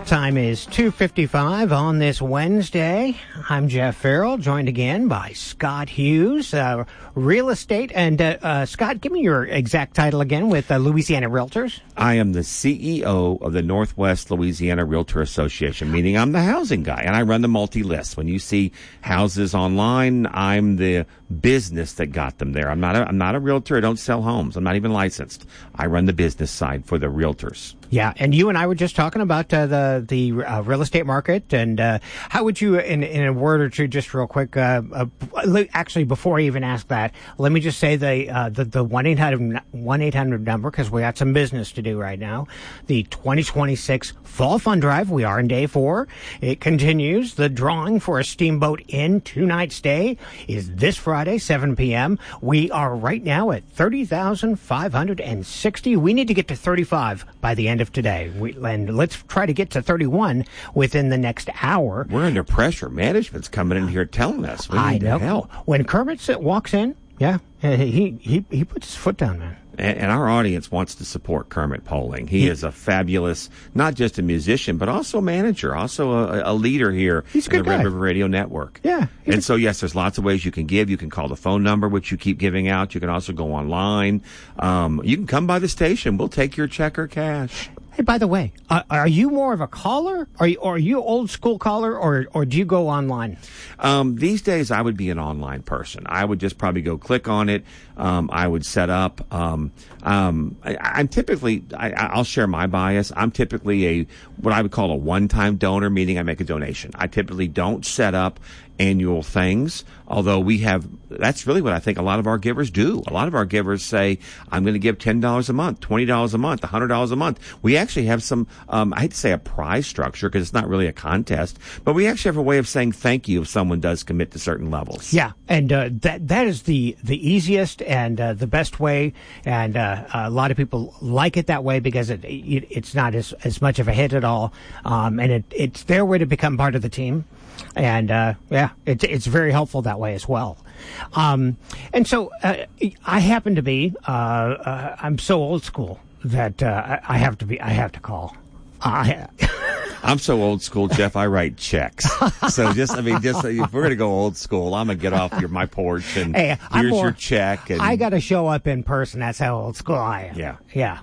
Time is 2:55 on this Wednesday. I'm Jeff Farrell, joined again by Scott Hughes, real estate. And Scott, give me your exact title again with Louisiana Realtors. I am the CEO of the Northwest Louisiana Realtor Association, meaning I'm the housing guy, and I run the multi-list. When you see houses online, I'm the business that got them there. I'm not a realtor. I don't sell homes. I'm not even licensed. I run the business side for the realtors. Yeah, and you and I were just talking about the real estate market, and how would you, in a word or two, just real quick, actually, before I even ask that, let me just say the 1-800 number, because we got some business to do right now. The 2026 Fall Fund Drive, we are in day 4. It continues. The drawing for a Steamboat Inn 2-night stay is this Friday, 7 p.m. We are right now at 30,560. We need to get to 35 by the end of today. And let's try to get to 31 within the next hour. We're under pressure. Management's coming in here telling us we need to help. When Kermit walks in, yeah, he puts his foot down, man. And our audience wants to support Kermit Poling. He is a fabulous, not just a musician, but also a manager, also a leader here in the Red River Radio Network. Yeah. And so, yes, there's lots of ways you can give. You can call the phone number, which you keep giving out. You can also go online. You can come by the station. We'll take your check or cash. Hey, by the way, are you more of a caller? Are you old school caller, or do you go online? These days, I would be an online person. I would just probably go click on it. I would set up. I'm typically, I'll share my bias. I'm typically what I would call a one-time donor, meaning I make a donation. I typically don't set up annual things, although that's really what I think a lot of our givers do. A lot of our givers say, I'm going to give $10 a month, $20 a month, $100 a month. We actually have some, I hate to say a prize structure because it's not really a contest, but we actually have a way of saying thank you if someone does commit to certain levels. Yeah, and that is the easiest and the best way, and a lot of people like it that way because it's not as much of a hit at all, and it's their way to become part of the team. And it's very helpful that way as well. And so I happen to be I'm so old school that I have to call. I'm so old school, Jeff. I write checks. So if we're gonna go old school, I'm gonna get off my porch and here's your check. And I got to show up in person. That's how old school I am. Yeah.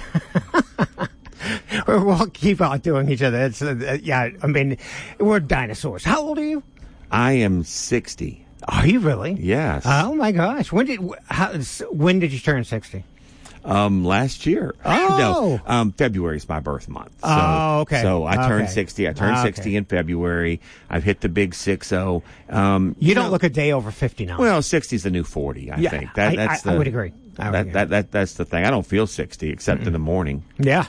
We'll keep on doing each other. It's, we're dinosaurs. How old are you? I am 60. Are you really? Yes. Oh my gosh! When did you turn 60? Last year. Oh. No, February is my birth month. So, okay. So I turned 60. I turned 60 in February. I've hit the big 6-0. You don't look a day over 50 now. Well, 60 is the new 40, I think. I would agree. That's the thing. I don't feel 60 except in the morning. Yeah.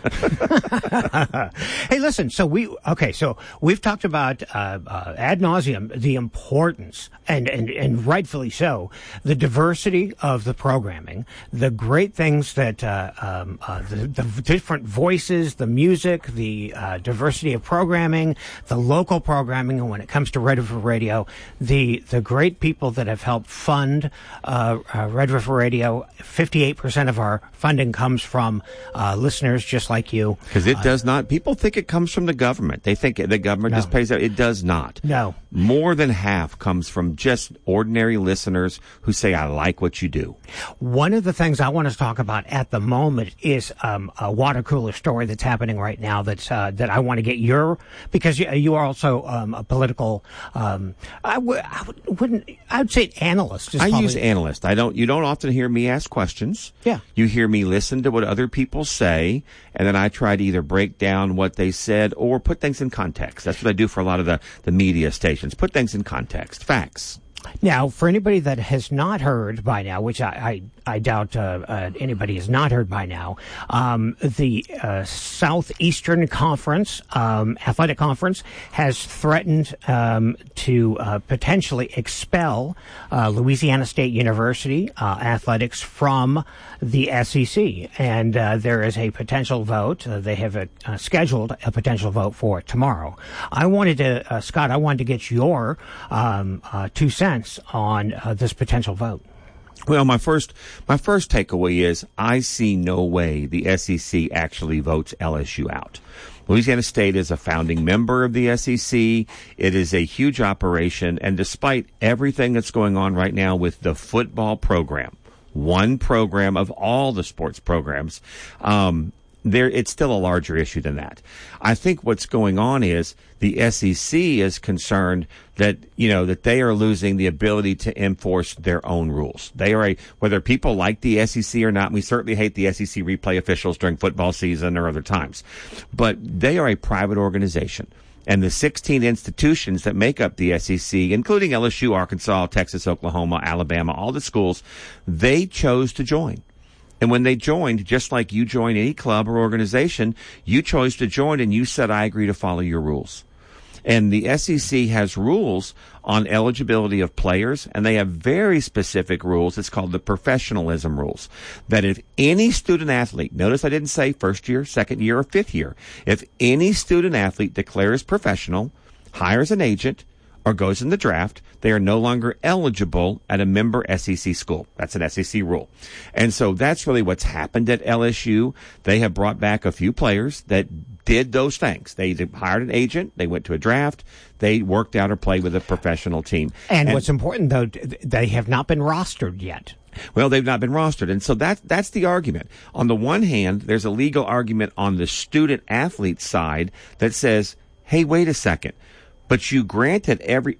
Hey, listen. So we've talked about ad nauseum the importance and rightfully so, the diversity of the programming, the great things that the different voices, the music, the diversity of programming, the local programming, and when it comes to Red River Radio, the great people that have helped fund Red River Radio. 58% of our funding comes from listeners just like you. Because it does not. People think it comes from the government. They think the government just pays out. It does not. No. More than half comes from just ordinary listeners who say, I like what you do. One of the things I want to talk about at the moment is a water cooler story that's happening right now that I want to get because you are also a political, I would say analyst. I use analyst. You don't often hear me ask questions. Yeah. You hear me listen to what other people say, and then I try to either break down what they said or put things in context. That's what I do for a lot of the media stations. Put things in context. Facts. Now, for anybody that has not heard by now, which I doubt anybody has not heard by now, the Southeastern Conference, Athletic Conference, has threatened to potentially expel Louisiana State University athletics from the SEC. And there is a potential vote. They have scheduled a potential vote for tomorrow. Scott, I wanted to get your 2 cents on this potential vote. Well, my first takeaway is I see no way the SEC actually votes LSU out. Louisiana State is a founding member of the SEC. It is a huge operation, and despite everything that's going on right now with the football program, one program of all the sports programs, it's still a larger issue than that. I think what's going on is the SEC is concerned that, that they are losing the ability to enforce their own rules. They are whether people like the SEC or not, and we certainly hate the SEC replay officials during football season or other times, but they are a private organization. And the 16 institutions that make up the SEC, including LSU, Arkansas, Texas, Oklahoma, Alabama, all the schools, they chose to join. And when they joined, just like you join any club or organization, you chose to join and you said, I agree to follow your rules. And the SEC has rules on eligibility of players, and they have very specific rules. It's called the professionalism rules. That if any student athlete, notice I didn't say first year, second year, or fifth year, if any student athlete declares professional, hires an agent, or goes in the draft, they are no longer eligible at a member SEC school. That's an SEC rule. And so that's really what's happened at LSU. They have brought back a few players that did those things. They hired an agent, they went to a draft, they worked out or played with a professional team. And what's important, though, they have not been rostered yet. Well, they've not been rostered. And so that's the argument. On the one hand, there's a legal argument on the student athlete side that says, hey, wait a second. But you granted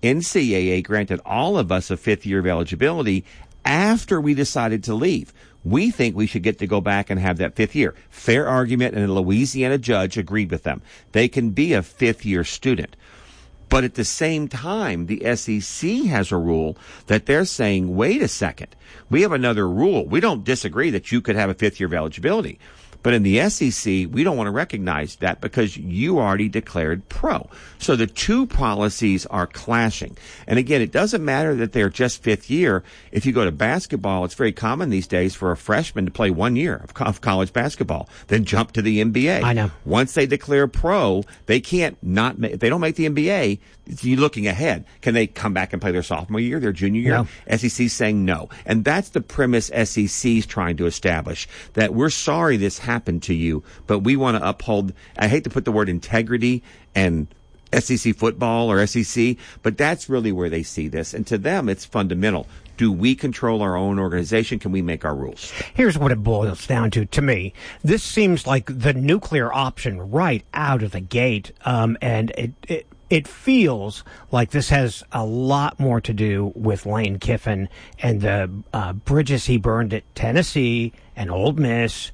NCAA granted all of us a fifth year of eligibility after we decided to leave. We think we should get to go back and have that fifth year. Fair argument, and a Louisiana judge agreed with them. They can be a fifth year student. But at the same time, the SEC has a rule that they're saying, wait a second, we have another rule. We don't disagree that you could have a fifth year of eligibility. But in the SEC, we don't want to recognize that because you already declared pro. So the two policies are clashing. And again, it doesn't matter that they're just fifth year. If you go to basketball, it's very common these days for a freshman to play 1 year of college basketball, then jump to the NBA. I know. Once they declare pro, they can't not, if they don't make the NBA, you're looking ahead. Can they come back and play their sophomore year, their junior year? No. SEC saying no. And that's the premise SEC's trying to establish, that we're sorry this happened to you, but we want to uphold, I hate to put the word integrity and SEC football or SEC, but that's really where they see this. And to them, it's fundamental. Do we control our own organization? Can we make our rules? Here's what it boils down to me. This seems like the nuclear option right out of the gate, and it feels like this has a lot more to do with Lane Kiffin and the bridges he burned at Tennessee and Ole Miss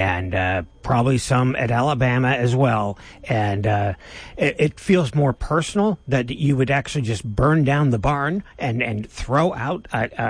and probably some at Alabama as well. And it feels more personal that you would actually just burn down the barn and throw out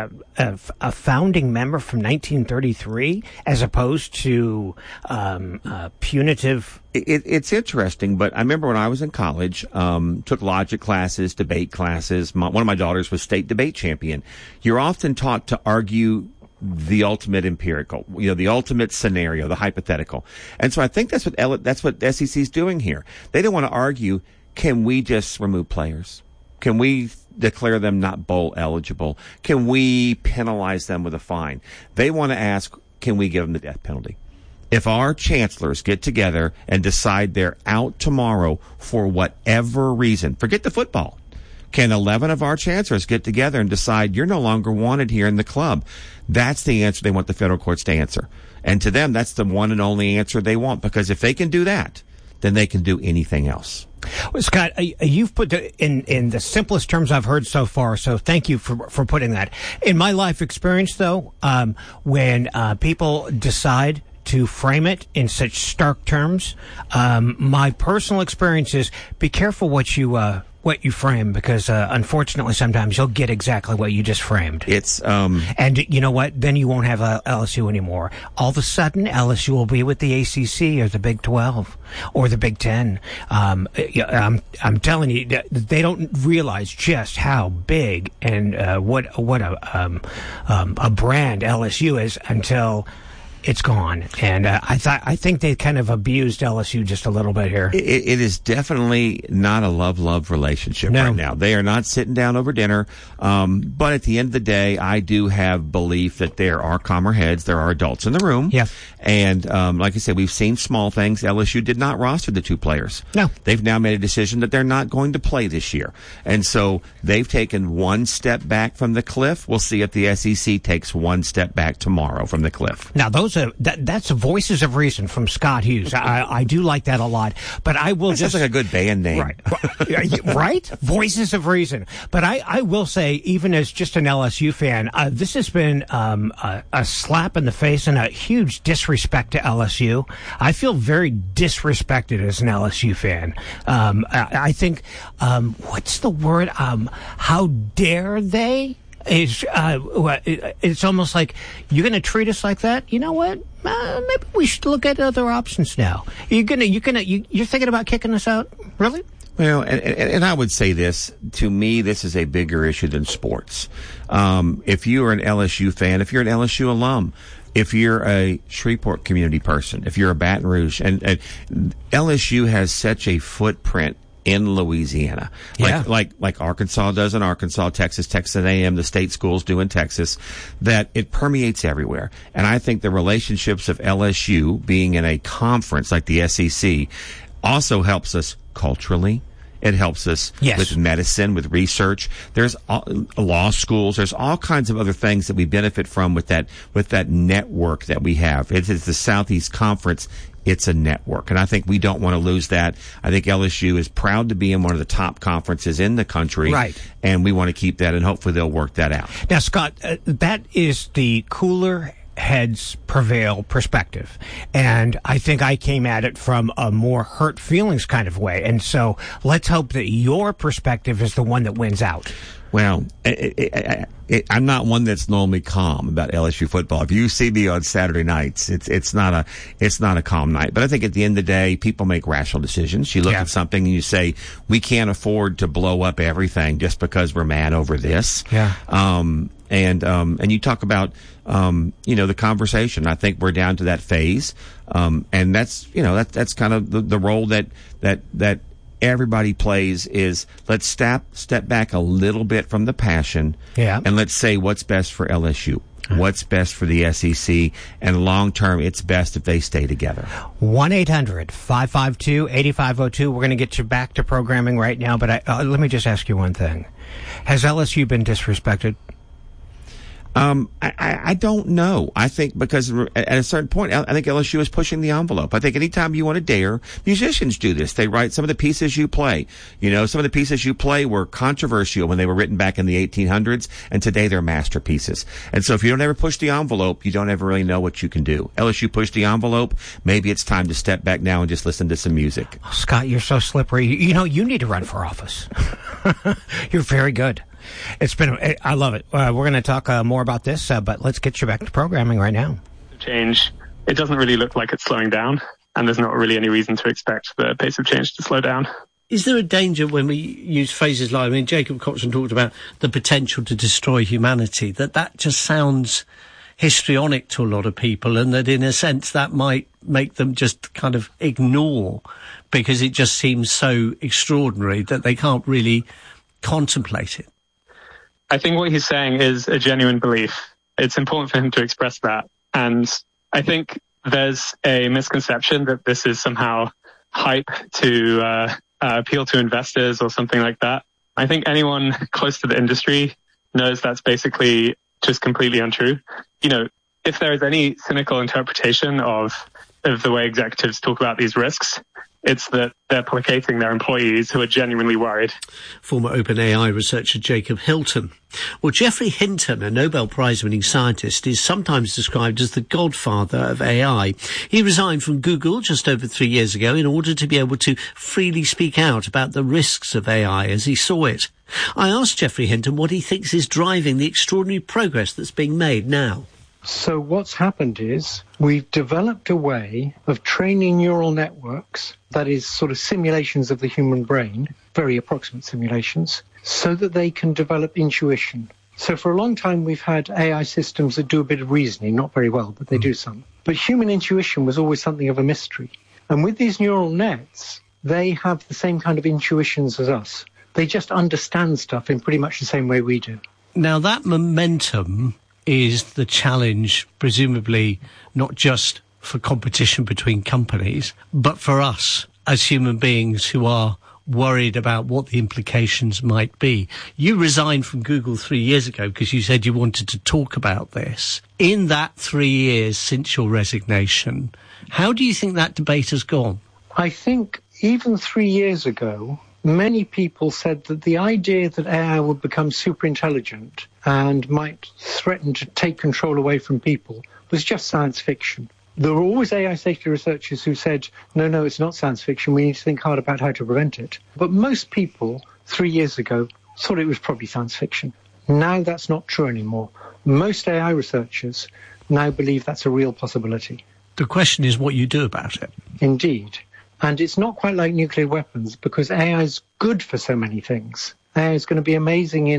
a founding member from 1933 as opposed to punitive. It's interesting, but I remember when I was in college, took logic classes, debate classes. One of my daughters was state debate champion. You're often taught to argue the ultimate empirical, the ultimate scenario, the hypothetical. And so I think that's what the SEC is doing here. They don't want to argue, can we just remove players? Can we declare them not bowl eligible? Can we penalize them with a fine? They want to ask, can we give them the death penalty? If our chancellors get together and decide they're out tomorrow for whatever reason, forget the football. Can 11 of our chancellors get together and decide you're no longer wanted here in the club? That's the answer they want the federal courts to answer. And to them, that's the one and only answer they want, because if they can do that, then they can do anything else. Well, Scott, you've put in the simplest terms I've heard so far, so thank you for putting that. In my life experience, though, when people decide to frame it in such stark terms, my personal experience is be careful what you frame, because unfortunately sometimes you'll get exactly what you just framed. It's and you know what? Then you won't have LSU anymore. All of a sudden, LSU will be with the ACC or the Big 12 or the Big 10. I'm telling you, they don't realize just how big and what a brand LSU is until it's gone. And I think they kind of abused LSU just a little bit here. It is definitely not a love relationship right now. They are not sitting down over dinner. But at the end of the day, I do have belief that there are calmer heads. There are adults in the room. Yeah. And like I said, we've seen small things. LSU did not roster the 2 players. No. They've now made a decision that they're not going to play this year. And so they've taken one step back from the cliff. We'll see if the SEC takes one step back tomorrow from the cliff. Now, that's voices of reason from Scott Hughes. I do like that a lot. But I will Sounds like a good band name. Right. Right? Voices of reason. But I will say, even as just an LSU fan, this has been a slap in the face and a huge disrespect to LSU. I feel very disrespected as an LSU fan. I think, what's the word? How dare they? It's almost like, you're going to treat us like that? You know what? Maybe we should look at other options now. You're thinking about kicking us out? Really? Well, and I would say this, to me, this is a bigger issue than sports. If you are an LSU fan, if you're an LSU alum, if you're a Shreveport community person, if you're a Baton Rouge, and LSU has such a footprint in Louisiana, like Arkansas does in Arkansas, Texas A&M, the state schools do in Texas, that it permeates everywhere. And I think the relationships of LSU being in a conference like the SEC also helps us culturally. It helps us with medicine, with research. There's law schools. There's all kinds of other things that we benefit from with that network that we have. It's the Southeast Conference. It's a network, and I think we don't want to lose that. I think LSU is proud to be in one of the top conferences in the country, right? And we want to keep that, and hopefully they'll work that out. Now, Scott, that is the cooler heads prevail perspective, and I think I came at it from a more hurt feelings kind of way, and so let's hope that your perspective is the one that wins out. Well, I'm not one that's normally calm about LSU football. If you see me on Saturday nights, it's not a calm night. But I think at the end of the day, people make rational decisions. You look at something and you say, we can't afford to blow up everything just because we're mad over this. Yeah. And you talk about, the conversation. I think we're down to that phase. And that's kind of the role that everybody plays is, let's step back a little bit from the passion, and let's say what's best for LSU, what's best for the SEC, and long term, it's best if they stay together. 1-800-552-8502. We're going to get you back to programming right now, but let me just ask you one thing. Has LSU been disrespected? I don't know. I think because at a certain point, I think LSU is pushing the envelope. I think anytime you want to dare, musicians do this. They write some of the pieces you play. Some of the pieces you play were controversial when they were written back in the 1800s, and today they're masterpieces. And so if you don't ever push the envelope, you don't ever really know what you can do. LSU pushed the envelope. Maybe it's time to step back now and just listen to some music. Oh, Scott, you're so slippery. You need to run for office. You're very good. I love it. We're going to talk more about this, but let's get you back to programming right now. Change. It doesn't really look like it's slowing down, and there's not really any reason to expect the pace of change to slow down. Is there a danger when we use phrases like, Jacob Coxon talked about the potential to destroy humanity, that just sounds histrionic to a lot of people, and that in a sense that might make them just kind of ignore, because it just seems so extraordinary that they can't really contemplate it? I think what he's saying is a genuine belief. It's important for him to express that. And I think there's a misconception that this is somehow hype to appeal to investors or something like that. I think anyone close to the industry knows that's basically just completely untrue. If there is any cynical interpretation of the way executives talk about these risks, it's that they're placating their employees who are genuinely worried. Former OpenAI researcher Jacob Hilton. Well, Geoffrey Hinton, a Nobel Prize-winning scientist, is sometimes described as the godfather of AI. He resigned from Google just over 3 years ago in order to be able to freely speak out about the risks of AI as he saw it. I asked Geoffrey Hinton what he thinks is driving the extraordinary progress that's being made now. So what's happened is we've developed a way of training neural networks, that is sort of simulations of the human brain, very approximate simulations, so that they can develop intuition. So for a long time, we've had AI systems that do a bit of reasoning, not very well, but they do some. But human intuition was always something of a mystery. And with these neural nets, they have the same kind of intuitions as us. They just understand stuff in pretty much the same way we do. Now, that momentum is the challenge, presumably, not just for competition between companies, but for us as human beings who are worried about what the implications might be. You resigned from Google 3 years ago because you said you wanted to talk about this. In that 3 years since your resignation, how do you think that debate has gone? I think even 3 years ago, many people said that the idea that AI would become super intelligent and might threaten to take control away from people was just science fiction. There were always AI safety researchers who said, no, it's not science fiction, we need to think hard about how to prevent it. But most people 3 years ago thought it was probably science fiction. Now that's not true anymore. Most AI researchers now believe that's a real possibility. The question is what you do about it. Indeed. And it's not quite like nuclear weapons because AI is good for so many things. AI is going to be amazing in